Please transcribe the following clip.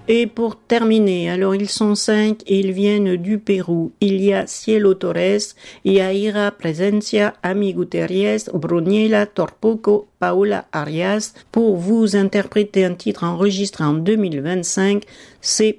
Et pour terminer, alors ils sont 5 et ils viennent du Pérou. Il y a Cielo Torres, Yaira Presencia, Ami Gutierrez, Bruniela Torpoco, Paola Arias pour vous interpréter un titre enregistré en 2025. C'est